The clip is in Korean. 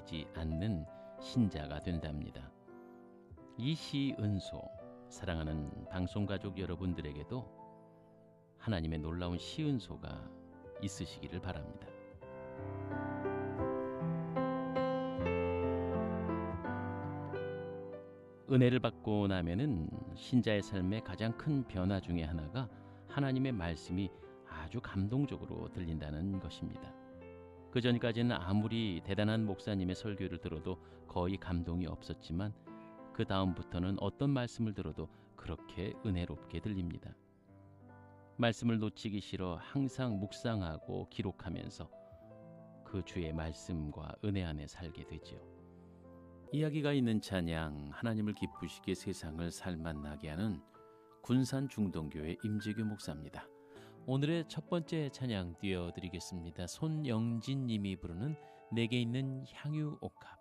되지 않는 신자가 된답니다. 이 시은소, 사랑하는 방송가족 여러분들에게도 하나님의 놀라운 시은소가 있으시기를 바랍니다. 은혜를 받고 나면은 신자의 삶의 가장 큰 변화 중에 하나가 하나님의 말씀이 아주 감동적으로 들린다는 것입니다. 그 전까지는 아무리 대단한 목사님의 설교를 들어도 거의 감동이 없었지만 그 다음부터는 어떤 말씀을 들어도 그렇게 은혜롭게 들립니다. 말씀을 놓치기 싫어 항상 묵상하고 기록하면서 그 주의 말씀과 은혜 안에 살게 되지요. 이야기가 있는 찬양, 하나님을 기쁘시게 세상을 살맛나게 하는 군산 중동교회 임재규 목사입니다. 오늘의 첫 번째 찬양 띄워드리겠습니다. 손영진 님이 부르는 내게 있는 향유 옥합.